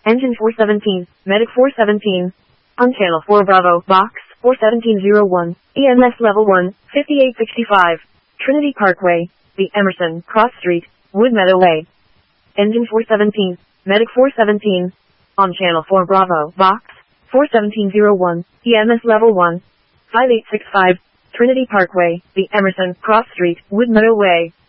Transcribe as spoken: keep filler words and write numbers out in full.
Engine four seventeen, Medic four seventeen. On Channel four Bravo, Box four seventeen oh one, E M S Level one, fifty-eight sixty-five. Trinity Parkway, The Emerson, Cross Street, Woodmeadow Way. Engine four seventeen, Medic four seventeen. On Channel four Bravo, Box four seventeen oh one, E M S Level one, five eight six five. Trinity Parkway, The Emerson, Cross Street, Woodmeadow Way.